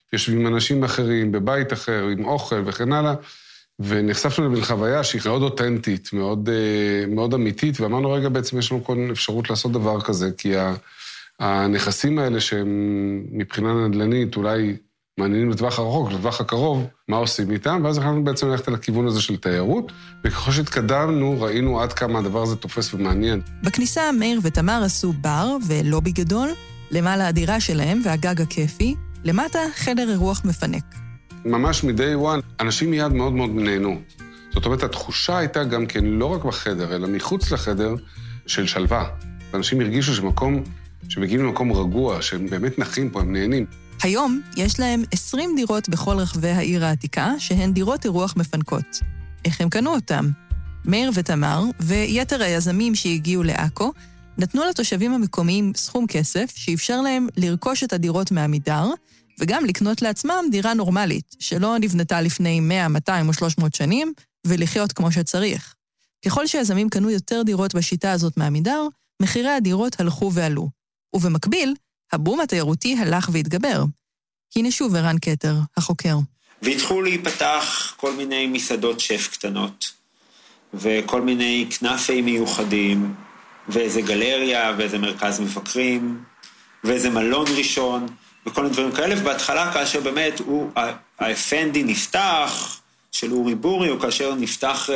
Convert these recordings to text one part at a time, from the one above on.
יושבים אנשים אחרים, בבית אחר, עם אוכל וכן הלאה, ונחשפנו לבין חוויה שהיא מאוד אותנטית, מאוד אמיתית, ואמרנו רגע בעצם יש לנו כל אפשרות לעשות דבר כזה, כי הנכסים האלה שהם מבחינה נדל"נית אולי מעניינים לטווח הרחוק, לטווח הקרוב, מה עושים איתם, ואז אנחנו בעצם ללכת לכיוון הזה של תיירות, וככל שהתקדמנו, ראינו עד כמה הדבר הזה תופס ומעניין. בכניסה מאיר ותמר עשו בר ולובי גדול, למעלה הדירה שלהם והגג הכיפי, למטה חדר אירוח מפנק. ממש מ-day one, אנשים מיד מאוד מאוד נהנו. זאת אומרת, התחושה הייתה גם כן לא רק בחדר, אלא מחוץ לחדר של שלווה. אנשים הרגישו שמגיעים למקום רגוע, שהם באמת נחים פה, הם נהנים. היום יש להם 20 דירות בכל רחבי העיר העתיקה, שהן דירות אירוח מפנקות. איך הם קנו אותם? מאיר ותמר ויתר היזמים שהגיעו לעכו, נתנו לתושבים המקומיים סכום כסף, שאפשר להם לרכוש את הדירות מעמידר, וגם לקנות לעצמם דירה נורמלית, שלא נבנתה לפני 100, 200 או 300 שנים, ולחיות כמו שצריך. ככל שיזמים קנו יותר דירות בשיטה הזאת מעמידר, מחירי הדירות הלכו ועלו. ובמקביל, הבום התיירותי הלך והתגבר. הנה שוב ערן קטר, החוקר. והתחילו להיפתח כל מיני מסעדות שף קטנות, וכל מיני כנפי מיוחדים, ואיזה גלריה, ואיזה מרכז מבקרים, ואיזה מלון ראשון, וכל מיני דברים כאלה, ובהתחלה כאשר באמת האפנדי נפתח, של אורי בורי, או כאשר נפתח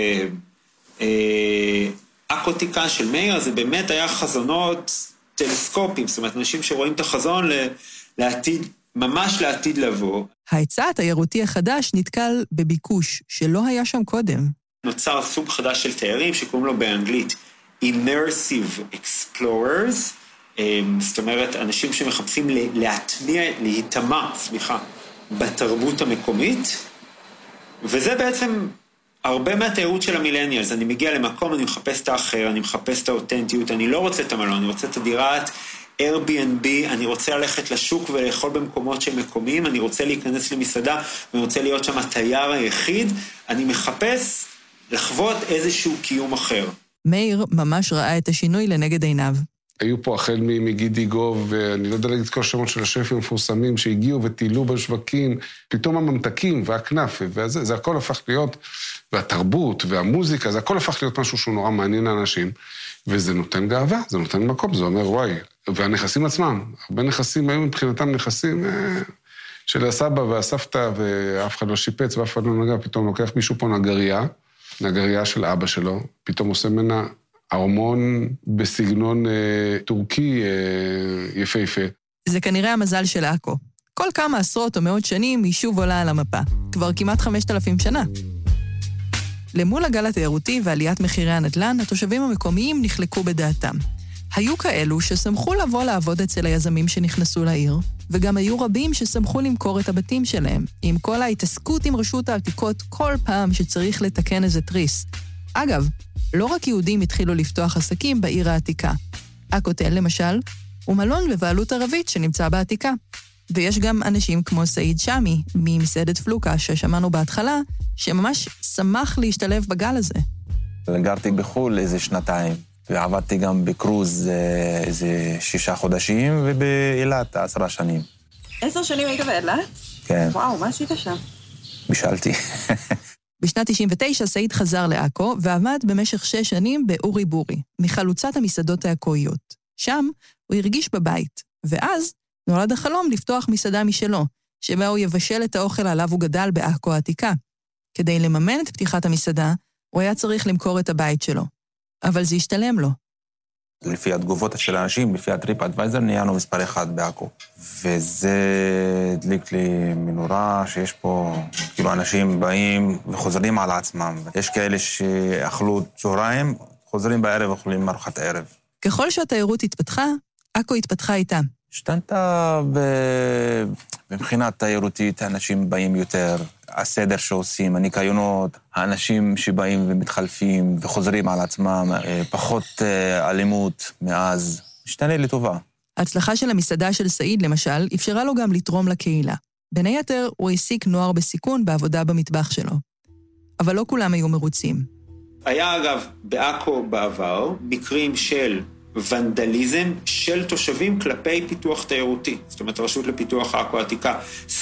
אקוטיקה של מאיר, זה באמת היה חזונות טלסקופים, זאת אומרת, אנשים שרואים את החזון לעתיד, ממש לעתיד לבוא. ההיצע התיירותי החדש נתקל בביקוש שלא היה שם קודם. נוצר סוג חדש של תיירים שקוראים לו באנגלית Immersive Explorers, זאת אומרת, אנשים שמחפשים להיטמע, בתרבות המקומית, וזה בעצם הרבה מהתיירות של המילניאלס. אני מגיע למקום, אני מחפש את האחר, אני מחפש את האותנטיות, אני לא רוצה את המלון, אני רוצה את הדירת Airbnb, אני רוצה ללכת לשוק ולאכול במקומות שמקומיים, אני רוצה להיכנס למסעדה, ואני רוצה להיות שם התייר היחיד, אני מחפש לחוות איזשהו קיום אחר. מאיר ממש ראה את השינוי לנגד עיניו. היו פה החל מגידי גוב, ואני לא יודע להגיד כל שמות של השפים המפורסמים שהגיעו וטילו בשווקים, פתאום הממתקים והכנף, זה הכל הפך להיות, והתרבות והמוזיקה, זה הכל הפך להיות משהו שהוא נורא מעניין לאנשים, וזה נותן גאווה, זה נותן מקום, זה אומר וואי, והנכסים עצמם, הרבה נכסים היו מבחינתם נכסים של הסבא והסבתא, ואף אחד לא שיפץ ואף אחד לא נגע, פתאום לוקח מישהו פה נגריה של אבא שלו, פתאום עושה ממנה ארמון בסגנון טורקי יפהפה. זה כנראה המזל של עכו. כל כמה עשרות או מאות שנים היא שוב עולה על המפה. כבר כמעט 5,000 שנה. למול הגל התיירותי ועליית מחירי הנדל"ן, התושבים המקומיים נחלקו בדעתם. היו כאלו ששמחו לבוא לעבוד אצל היזמים שנכנסו לעיר, וגם היו רבים ששמחו למכור את הבתים שלהם, עם כל ההתעסקות עם רשות העתיקות כל פעם שצריך לתקן איזה טריס. אגב, לא רק יהודים התחילו לפתוח עסקים בעיר העתיקה. הקוטל, למשל, הוא מלון בבעלות ערבית שנמצא בעתיקה. ויש גם אנשים כמו סעיד שמי, ממסעדת פלוקה ששמענו בהתחלה, שממש שמח להשתלב בגל הזה. גרתי בחול איזה 2 ועבדתי גם בקרוז איזה 6 חודשים, ובאילת 10 שנים. 10 שנים היית באילת? כן. וואו, מה עשית שם? בישלתי. בשנת 99 סעיד חזר לעכו ועבד במשך 6 שנים באורי בורי, מחלוצת המסעדות העכואיות. שם הוא הרגיש בבית, ואז נולד החלום לפתוח מסעדה משלו, שבה הוא יבשל את האוכל עליו הוא גדל בעכו העתיקה. כדי לממן את פתיחת המסעדה, הוא היה צריך למכור את הבית שלו. אבל זה השתלם לו. לפי התגובות של האנשים, לפי הטריפ אדוויזר, נהיינו מספר 1 בעכו. וזה הדליק לי מנורה שיש פה, כאילו אנשים באים וחוזרים על עצמם. יש כאלה שאכלו צהריים, חוזרים בערב ואוכלים ארוחת ערב. ככל שהתיירות התפתחה, עכו התפתחה איתה. השתנתה מבחינת תיירותית, האנשים באים יותר, הסדר שעושים, הניקיונות, האנשים שבאים ומתחלפים וחוזרים על עצמם, פחות אלימות מאז, משתנה לטובה. ההצלחה של המסעדה של סעיד, למשל, אפשרה לו גם לתרום לקהילה. בין היתר, הוא העסיק נוער בסיכון בעבודה במטבח שלו. אבל לא כולם היו מרוצים. היה אגב בעכו בעבר מקרים של ונדליזם של תושבים כלפי פיתוח תיירותי. זאת אומרת, הרשות לפיתוח עכו העתיקה